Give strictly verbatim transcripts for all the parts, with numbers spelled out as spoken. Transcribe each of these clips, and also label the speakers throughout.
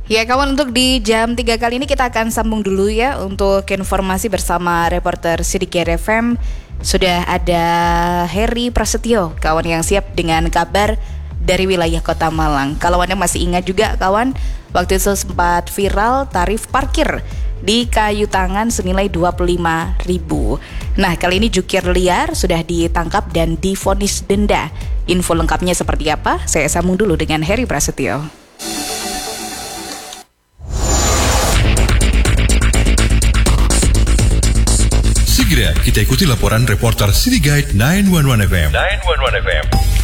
Speaker 1: Ya kawan, untuk di jam tiga kali ini kita akan sambung dulu ya untuk informasi bersama reporter Sidik R F M. Sudah ada Heri Prasetyo, kawan yang siap dengan kabar dari wilayah Kota Malang. Kalau Anda masih ingat juga kawan, waktu itu sempat viral tarif parkir di Kayu Tangan senilai dua puluh lima ribu. Nah, kali ini jukir liar sudah ditangkap dan divonis denda. Info lengkapnya seperti apa? Saya sambung dulu dengan Heri Prasetyo.
Speaker 2: Segera kita ikuti laporan reporter City Guide sembilan satu satu F M.
Speaker 3: sembilan satu satu F M.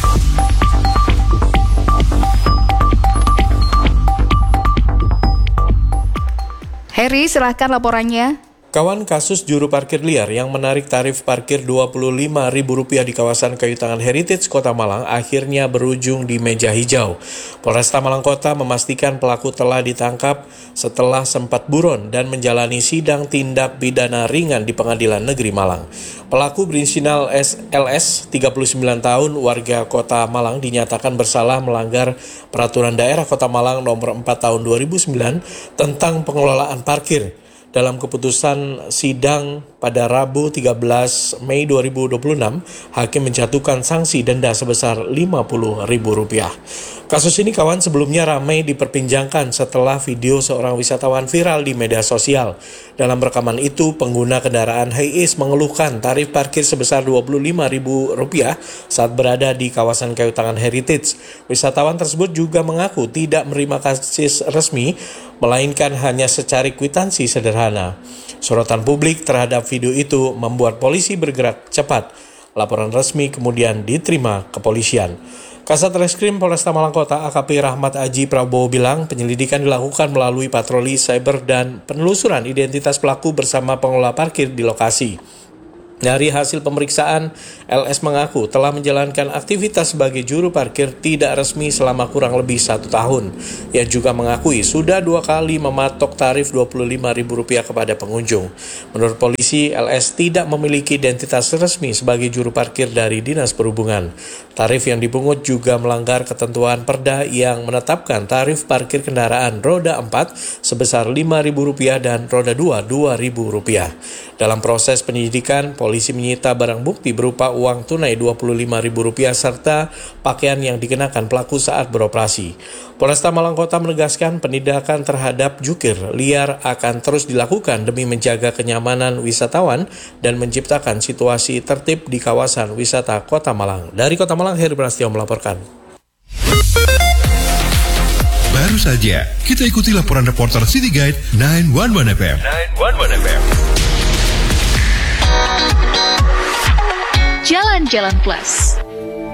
Speaker 1: Heri, silahkan laporannya.
Speaker 4: Kawan, kasus juru parkir liar yang menarik tarif parkir dua puluh lima ribu rupiah di kawasan Kayu Tangan Heritage Kota Malang akhirnya berujung di meja hijau. Polresta Malang Kota memastikan pelaku telah ditangkap setelah sempat buron dan menjalani sidang tindak pidana ringan di Pengadilan Negeri Malang. Pelaku berinisial L S, tiga puluh sembilan tahun, warga Kota Malang, dinyatakan bersalah melanggar Peraturan Daerah Kota Malang nomor empat tahun dua ribu sembilan tentang pengelolaan parkir. Dalam keputusan sidang pada Rabu tiga belas Mei dua ribu dua puluh enam, hakim menjatuhkan sanksi denda sebesar lima puluh ribu rupiah. Kasus ini kawan sebelumnya ramai diperbincangkan setelah video seorang wisatawan viral di media sosial. Dalam rekaman itu, pengguna kendaraan Hiace mengeluhkan tarif parkir sebesar dua puluh lima ribu rupiah saat berada di kawasan Kayu Tangan Heritage. Wisatawan tersebut juga mengaku tidak menerima karcis resmi, melainkan hanya secari kwitansi sederhana. Sorotan publik terhadap video itu membuat polisi bergerak cepat. Laporan resmi kemudian diterima kepolisian. Kasat Reskrim Polresta Malang Kota A K P Rahmat Aji Prabowo bilang penyelidikan dilakukan melalui patroli cyber dan penelusuran identitas pelaku bersama pengelola parkir di lokasi. Dari hasil pemeriksaan, L S mengaku telah menjalankan aktivitas sebagai juru parkir tidak resmi selama kurang lebih satu tahun. Ia juga mengakui sudah dua kali mematok tarif dua puluh lima ribu rupiah kepada pengunjung. Menurut polisi, L S tidak memiliki identitas resmi sebagai juru parkir dari Dinas Perhubungan. Tarif yang dipungut juga melanggar ketentuan Perda yang menetapkan tarif parkir kendaraan roda empat sebesar lima ribu rupiah dan roda dua dua ribu rupiah. Dalam proses penyidikan, polisi menyita barang bukti berupa uang tunai dua puluh lima ribu rupiah serta pakaian yang dikenakan pelaku saat beroperasi. Polresta Malang Kota menegaskan penindakan terhadap jukir liar akan terus dilakukan demi menjaga kenyamanan wisatawan dan menciptakan situasi tertib di kawasan wisata Kota Malang. Dari Kota Malang, Heri Prasetyo melaporkan.
Speaker 2: Baru saja kita ikuti laporan reporter City Guide sembilan satu satu F M.
Speaker 3: sembilan satu satu F M.
Speaker 5: Jalan-Jalan Plus.